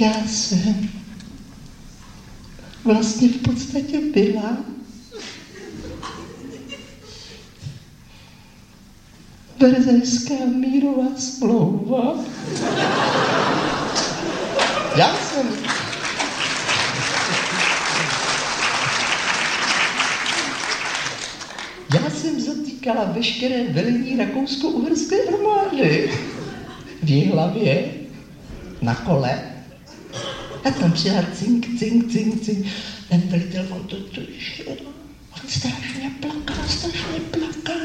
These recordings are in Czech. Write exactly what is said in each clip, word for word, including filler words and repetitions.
Já jsem vlastně v podstatě byla Verzejská mírová smlouva. Já jsem... Já jsem zatýkala veškeré velení rakousko-uherské armády v Jihlavě na kole. A tam přijel cink, cink, cink, cink. Ten velitel, on to tušil. On strašně plakal, strašně plakal.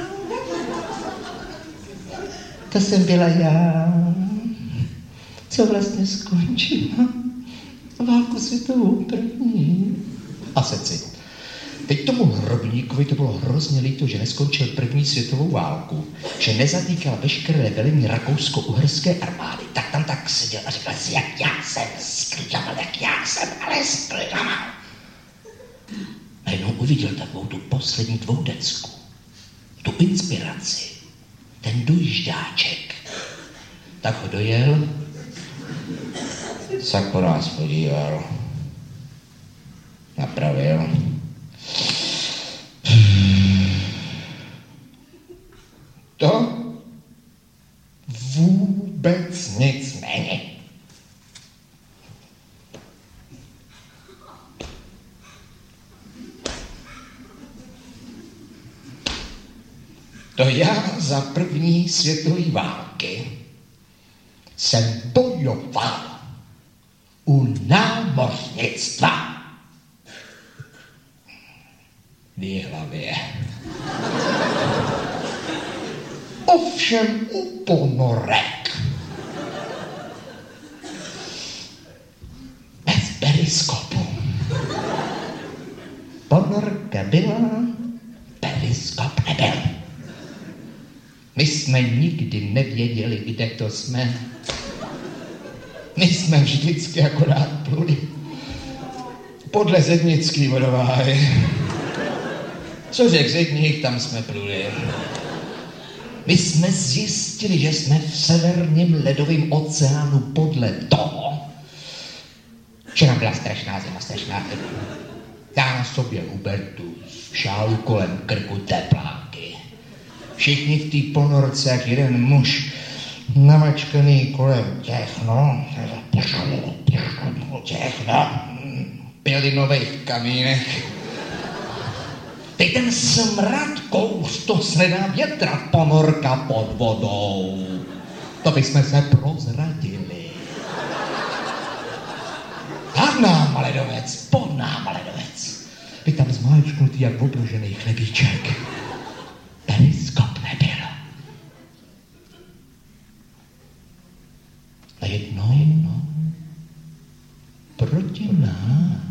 To jsem byla já, co vlastně skončila válku světovou první. A seci. Teď tomu hrobníkovi to bylo hrozně líto, že neskončil první světovou válku, že nezatýkal veškeré velení rakousko-uherské armády. Tak tam tak seděl a říkal si, jak já jsem sklidlamal, jak já jsem ale sklidlamal. Najednou uviděl takovou tu poslední dvoudecku, tu inspiraci, ten dojíždáček. Tak ho dojel, se po nás podíval, napravil. To vůbec nic není. To já za první světové války jsem bojoval u námořnictva v Jihlavě. Ovšem u ponorek. Bez periskopu. Ponorka byla, periskop nebyl. My jsme nikdy nevěděli, kde to jsme. My jsme vždycky akorát pluli podle zednický vodováhy. Co řek Zedník, tam jsme pluli. My jsme zjistili, že jsme v severním ledovém oceánu podle toho, že nám byla strašná zima, strašná zima. Já na sobě Hubertus, šálu kolem krku tepláky. Všichni v té ponorce, jak jeden muž, namačkaný kolem těch, no, těch, no, pělinových kamínech. Teď ten smrad kous, to se nedá větrat, ponorka pod vodou. To bychom se prozradili. Pod náma ledovec, pod náma ledovec. Vy tam zmáčknutý jak obložený chlebíček. Periskop nebyl. Najednou, no, proti nám